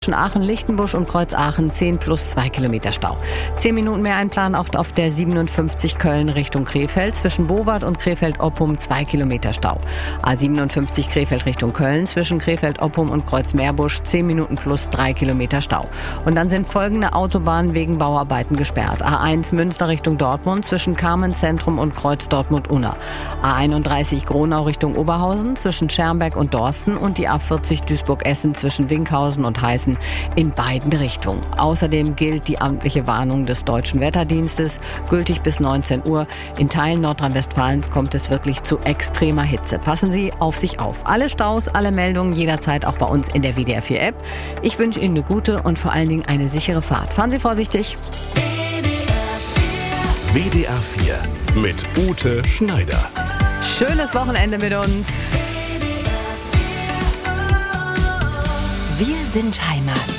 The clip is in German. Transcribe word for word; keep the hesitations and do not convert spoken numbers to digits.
zwischen Aachen-Lichtenbusch und Kreuz Aachen zehn plus zwei Kilometer Stau. zehn Minuten mehr einplanen auch auf der siebenundfünfzig Köln Richtung Krefeld. Zwischen Bowart und Krefeld-Oppum zwei Kilometer Stau. A siebenundfünfzig Krefeld Richtung Köln. Zwischen Krefeld-Oppum und Kreuz-Meerbusch zehn Minuten plus drei Kilometer Stau. Und dann sind folgende Autobahnen wegen Bauarbeiten gesperrt. A eins Münster Richtung Dortmund zwischen Carmen-Zentrum und Kreuz Dortmund-Unna. A einunddreißig Gronau Richtung Oberhausen zwischen Schermbeck und Dorsten und die A vierzig Duisburg-Essen zwischen Winkhausen und Heißen in beiden Richtungen. Außerdem gilt die amtliche Warnung des Deutschen Wetterdienstes, gültig bis neunzehn Uhr. In Teilen Nordrhein-Westfalens kommt es wirklich zu extremer Hitze. Passen Sie auf sich auf. Alle Staus, alle Meldungen jederzeit auch bei uns in der W D R vier App. Ich wünsche Ihnen eine gute und vor allen Dingen eine sichere Fahrt. Fahren Sie vorsichtig. W D R vier mit Ute Schneider. Schönes Wochenende mit uns. Wir sind Heimat.